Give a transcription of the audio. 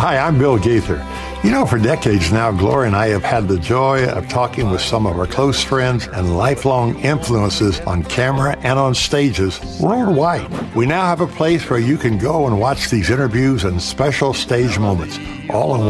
Hi, I'm Bill Gaither. You know, for decades now, Gloria and I have had the joy of talking with some of our close friends and lifelong influences on camera and on stages worldwide. We now have a place where you can go and watch these interviews and special stage moments all in